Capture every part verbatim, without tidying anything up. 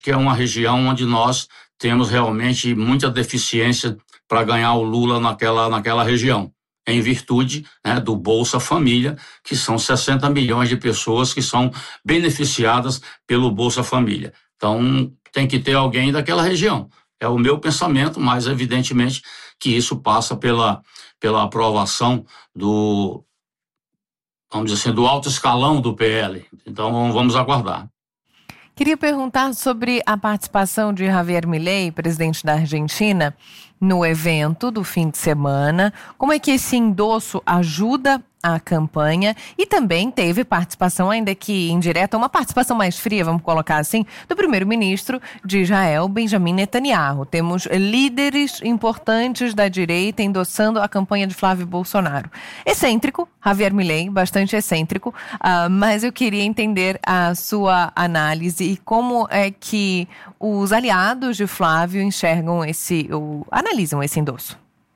que é uma região onde nós temos realmente muita deficiência para ganhar o Lula naquela, naquela região, em virtude, né, do Bolsa Família, que são sessenta milhões de pessoas que são beneficiadas pelo Bolsa Família. Então, tem que ter alguém daquela região. É o meu pensamento, mas evidentemente que isso passa pela, pela aprovação do, vamos dizer assim, do alto escalão do P L. Então, vamos aguardar. Queria perguntar sobre a participação de Javier Milei, presidente da Argentina, no evento do fim de semana. Como é que esse endosso ajuda a campanha? E também teve participação, ainda que indireta, uma participação mais fria, vamos colocar assim, do primeiro-ministro de Israel, Benjamin Netanyahu. Temos líderes importantes da direita endossando a campanha de Flávio Bolsonaro. Excêntrico, Javier Milei, bastante excêntrico, uh, mas eu queria entender a sua análise e como é que os aliados de Flávio enxergam esse, ou analisam esse endosso.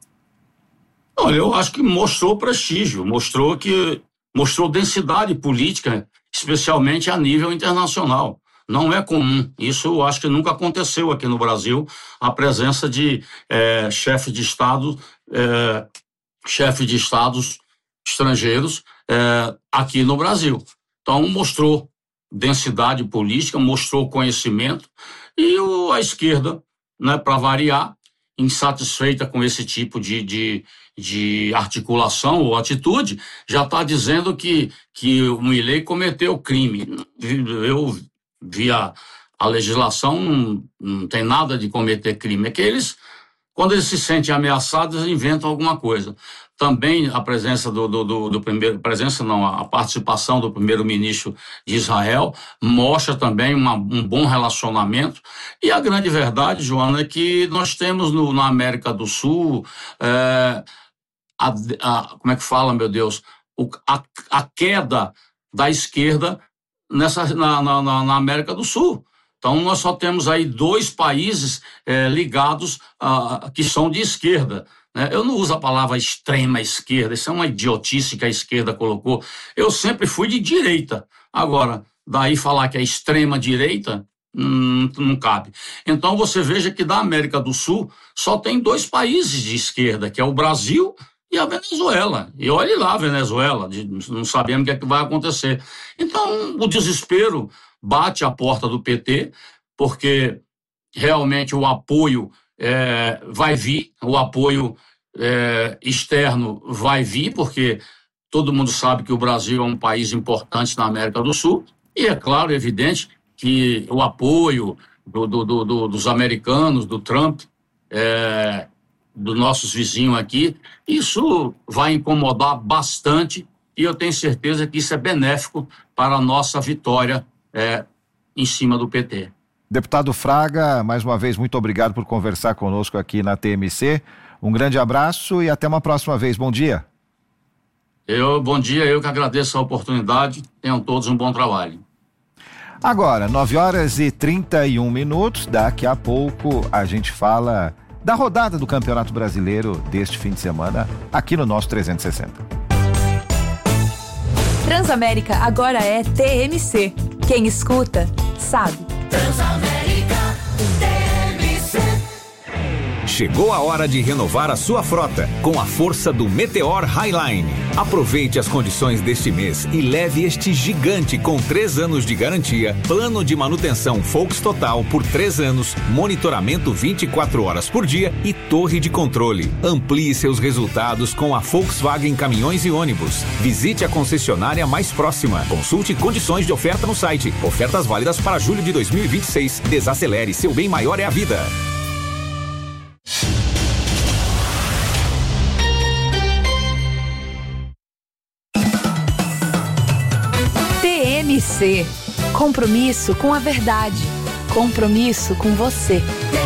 Olha, eu acho que mostrou prestígio, mostrou que mostrou densidade política, especialmente a nível internacional. Não é comum. Isso eu acho que nunca aconteceu aqui no Brasil, a presença de é, chefe de Estado, é, chefe de Estados estrangeiros é, aqui no Brasil. Então, mostrou densidade política, mostrou conhecimento, e o, a esquerda, né, para variar, insatisfeita com esse tipo de, de, de articulação ou atitude, já está dizendo que, que o Milei cometeu crime. Eu vi a, a legislação, não, não tem nada de cometer crime. É que eles, quando eles se sentem ameaçados, eles inventam alguma coisa. Também a presença do, do, do, do primeiro, presença não, a participação do primeiro-ministro de Israel mostra também uma, um bom relacionamento. E a grande verdade, Joana, é que nós temos no, na América do Sul, é, a, a, como é que fala, meu Deus, o, a, a queda da esquerda nessa, na, na, na América do Sul. Então, nós só temos aí dois países é, ligados, a, que são de esquerda. Eu não uso a palavra extrema esquerda, isso é uma idiotice que a esquerda colocou. Eu sempre fui de direita. Agora, daí falar que é extrema direita, hum, não cabe. Então você veja que da América do Sul só tem dois países de esquerda, que é o Brasil e a Venezuela. E olhe lá a Venezuela, não sabemos o que é que vai acontecer. Então o desespero bate à porta do P T, porque realmente o apoio É, vai vir, o apoio é, externo vai vir, porque todo mundo sabe que o Brasil é um país importante na América do Sul, e é claro, é evidente, que o apoio do, do, do, dos americanos, do Trump, é, dos nossos vizinhos aqui, isso vai incomodar bastante, e eu tenho certeza que isso é benéfico para a nossa vitória é, em cima do P T. Deputado Fraga, mais uma vez, muito obrigado por conversar conosco aqui na T M C. Um grande abraço e até uma próxima vez. Bom dia. Eu, bom dia, eu que agradeço a oportunidade. Tenham todos um bom trabalho. Agora, nove horas e trinta e um minutos. Daqui a pouco a gente fala da rodada do Campeonato Brasileiro deste fim de semana aqui no nosso trezentos e sessenta. Transamérica agora é T M C. Quem escuta, sabe. Transamérica T M C. Chegou a hora de renovar a sua frota com a força do Meteor Highline. Aproveite as condições deste mês e leve este gigante com três anos de garantia, plano de manutenção Volks Total por três anos, monitoramento vinte e quatro horas por dia e torre de controle. Amplie seus resultados com a Volkswagen Caminhões e Ônibus. Visite a concessionária mais próxima. Consulte condições de oferta no site. Ofertas válidas para julho de dois mil e vinte e seis. Desacelere, seu bem maior é a vida. T M C. Compromisso com a verdade. Compromisso com você.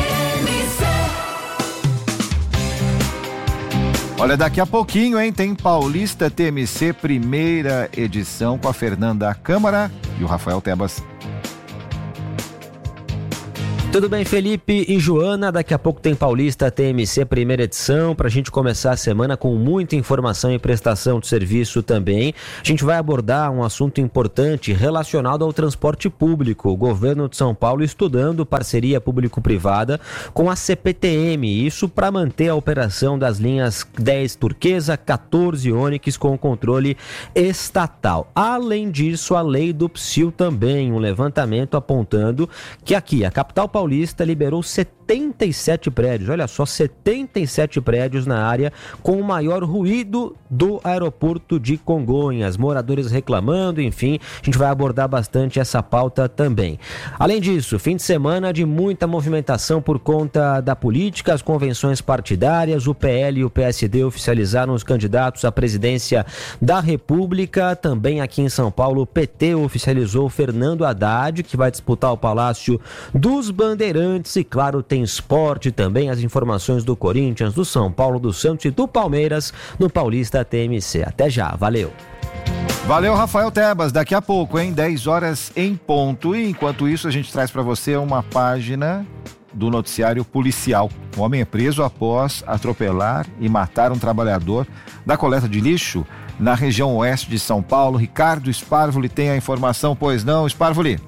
Olha, daqui a pouquinho, hein, tem Paulista T M C, primeira edição, com a Fernanda Câmara e o Rafael Tebas. Tudo bem, Felipe e Joana? Daqui a pouco tem Paulista T M C primeira edição, para a gente começar a semana com muita informação e prestação de serviço também. A gente vai abordar um assunto importante relacionado ao transporte público. O governo de São Paulo estudando parceria público-privada com a C P T M, isso para manter a operação das linhas dez Turquesa, quatorze Onix com controle estatal. Além disso, a lei do Psil também, um levantamento apontando que aqui a capital Paulista liberou setenta e sete prédios, olha só, setenta e sete prédios na área com o maior ruído do aeroporto de Congonhas, moradores reclamando, enfim, a gente vai abordar bastante essa pauta também. Além disso, fim de semana de muita movimentação por conta da política, as convenções partidárias, o P L e o P S D oficializaram os candidatos à presidência da República, também aqui em São Paulo o P T oficializou Fernando Haddad, que vai disputar o Palácio dos Bandeirantes, e claro, tem esporte também, as informações do Corinthians, do São Paulo, do Santos e do Palmeiras no Paulista T M C. Até já, valeu! Valeu, Rafael Tebas, daqui a pouco, hein? dez horas em ponto. E enquanto isso, a gente traz para você uma página do noticiário policial. O homem é preso após atropelar e matar um trabalhador da coleta de lixo na região oeste de São Paulo. Ricardo Sparvoli tem a informação, pois não, Sparvoli?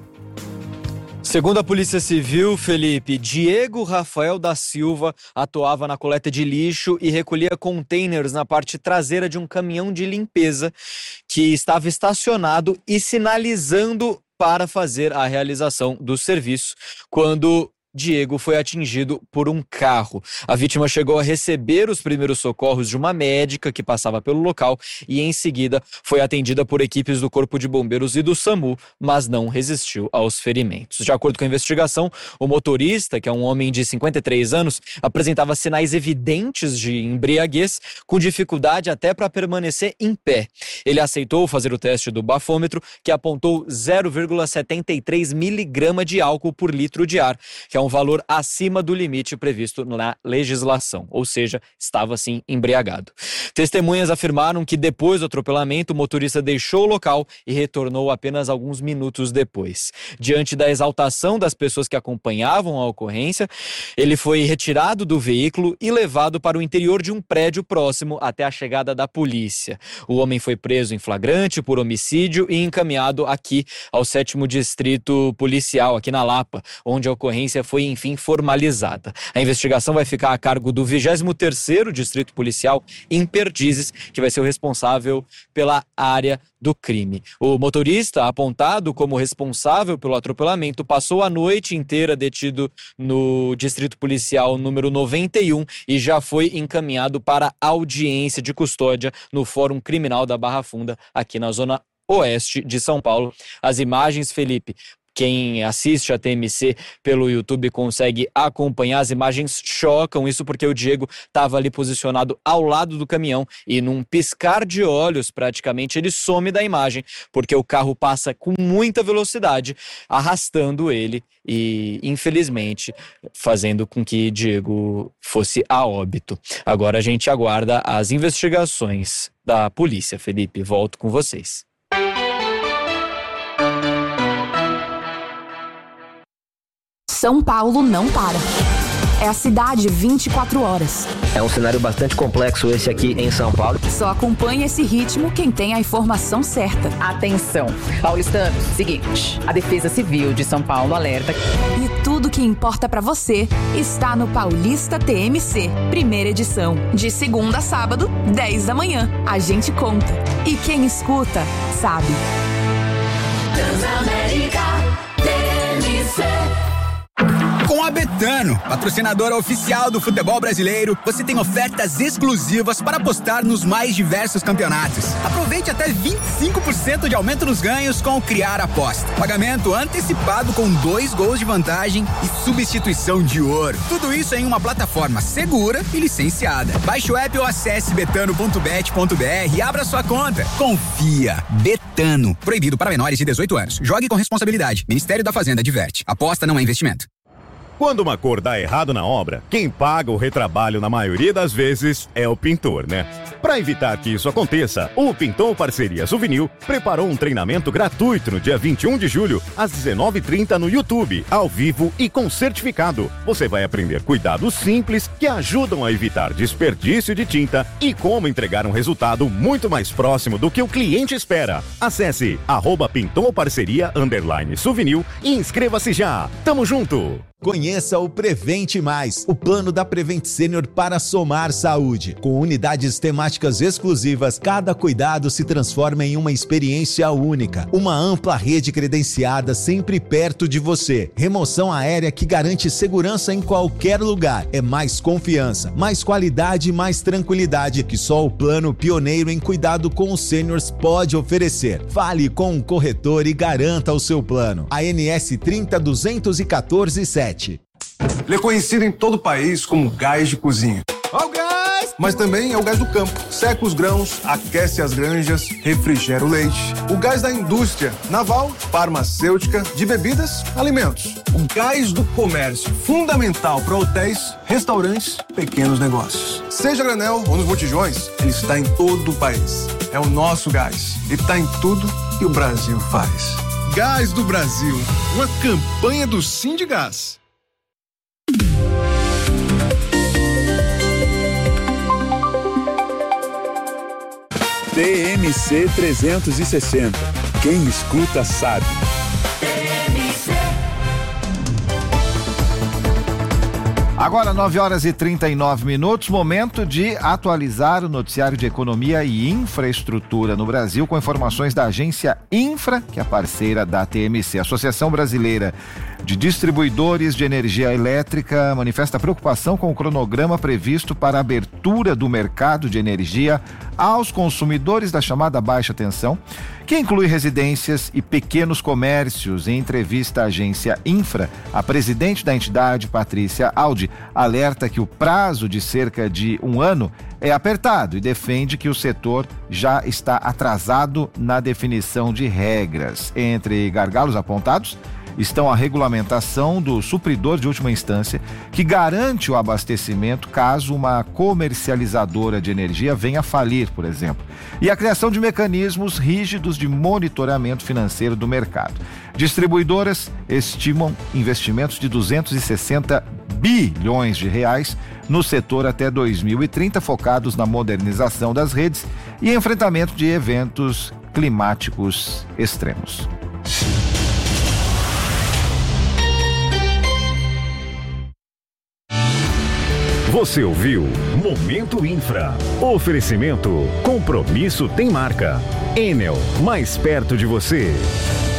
Segundo a Polícia Civil, Felipe, Diego Rafael da Silva atuava na coleta de lixo e recolhia containers na parte traseira de um caminhão de limpeza que estava estacionado e sinalizando para fazer a realização do serviço, quando Diego foi atingido por um carro. A vítima chegou a receber os primeiros socorros de uma médica que passava pelo local e em seguida foi atendida por equipes do Corpo de Bombeiros e do SAMU, mas não resistiu aos ferimentos. De acordo com a investigação, o motorista, que é um homem de cinquenta e três anos, apresentava sinais evidentes de embriaguez, com dificuldade até para permanecer em pé. Ele aceitou fazer o teste do bafômetro, que apontou zero vírgula setenta e três miligramas de álcool por litro de ar, que é um valor acima do limite previsto na legislação, ou seja, estava assim embriagado. Testemunhas afirmaram que depois do atropelamento o motorista deixou o local e retornou apenas alguns minutos depois. Diante da exaltação das pessoas que acompanhavam a ocorrência, ele foi retirado do veículo e levado para o interior de um prédio próximo até a chegada da polícia. O homem foi preso em flagrante por homicídio e encaminhado aqui ao sétimo distrito policial, aqui na Lapa, onde a ocorrência foi enfim formalizada. A investigação vai ficar a cargo do vigésimo terceiro Distrito Policial em Perdizes, que vai ser o responsável pela área do crime. O motorista, apontado como responsável pelo atropelamento, passou a noite inteira detido no Distrito Policial número noventa e um e já foi encaminhado para audiência de custódia no Fórum Criminal da Barra Funda, aqui na zona oeste de São Paulo. As imagens, Felipe, quem assiste a T M C pelo YouTube consegue acompanhar, as imagens chocam, isso porque o Diego estava ali posicionado ao lado do caminhão e num piscar de olhos praticamente ele some da imagem, porque o carro passa com muita velocidade, arrastando ele e infelizmente fazendo com que Diego fosse a óbito. Agora a gente aguarda as investigações da polícia. Felipe, volto com vocês. São Paulo não para. É a cidade vinte e quatro horas. É um cenário bastante complexo esse aqui em São Paulo. Só acompanha esse ritmo quem tem a informação certa. Atenção, paulistanos, seguinte, a Defesa Civil de São Paulo alerta. E tudo que importa pra você está no Paulista T M C, primeira edição, de segunda a sábado, dez da manhã. A gente conta. E quem escuta, sabe. Transamérica T M C. Com a Betano, patrocinadora oficial do futebol brasileiro, você tem ofertas exclusivas para apostar nos mais diversos campeonatos. Aproveite até vinte e cinco por cento de aumento nos ganhos com o Criar Aposta. Pagamento antecipado com dois gols de vantagem e substituição de ouro. Tudo isso em uma plataforma segura e licenciada. Baixe o app ou acesse betano ponto bet ponto br e abra sua conta. Confia. Betano. Proibido para menores de dezoito anos. Jogue com responsabilidade. Ministério da Fazenda adverte. Aposta não é investimento. Quando uma cor dá errado na obra, quem paga o retrabalho na maioria das vezes é o pintor, né? Para evitar que isso aconteça, o Pintor Parceria Souvenir preparou um treinamento gratuito no dia vinte e um de julho, às dezenove e trinta no YouTube, ao vivo e com certificado. Você vai aprender cuidados simples que ajudam a evitar desperdício de tinta e como entregar um resultado muito mais próximo do que o cliente espera. Acesse arroba Pintor Parceria underline Souvenir e inscreva-se já. Tamo junto! Conheça o Prevente Mais, o plano da Prevent Senior para somar saúde. Com unidades temáticas exclusivas, cada cuidado se transforma em uma experiência única. Uma ampla rede credenciada sempre perto de você. Remoção aérea que garante segurança em qualquer lugar. É mais confiança, mais qualidade e mais tranquilidade que só o plano pioneiro em cuidado com os seniors pode oferecer. Fale com o corretor e garanta o seu plano. A N S trinta duzentos e quatorze sete. Ele é conhecido em todo o país como gás de cozinha. Ó o gás! Mas também é o gás do campo. Seca os grãos, aquece as granjas, refrigera o leite. O gás da indústria naval, farmacêutica, de bebidas, alimentos. O gás do comércio, fundamental para hotéis, restaurantes, pequenos negócios. Seja granel ou nos botijões, ele está em todo o país. É o nosso gás. E está em tudo que o Brasil faz. Gás do Brasil, uma campanha do Sindigás. T M C trezentos e sessenta. Quem escuta sabe. Agora, nove horas e trinta e nove minutos, momento de atualizar o noticiário de economia e infraestrutura no Brasil com informações da agência Infra, que é parceira da T M C. A Associação Brasileira de Distribuidores de Energia Elétrica manifesta preocupação com o cronograma previsto para a abertura do mercado de energia aos consumidores da chamada baixa tensão, que inclui residências e pequenos comércios. Em entrevista à agência Infra, a presidente da entidade, Patrícia Aldi, alerta que o prazo de cerca de um ano é apertado e defende que o setor já está atrasado na definição de regras. Entre gargalos apontados estão a regulamentação do supridor de última instância, que garante o abastecimento caso uma comercializadora de energia venha a falir, por exemplo, e a criação de mecanismos rígidos de monitoramento financeiro do mercado. Distribuidoras estimam investimentos de duzentos e sessenta bilhões de reais no setor até dois mil e trinta, focados na modernização das redes e enfrentamento de eventos climáticos extremos. Você ouviu Momento Infra. Oferecimento. Compromisso tem marca. Enel, mais perto de você.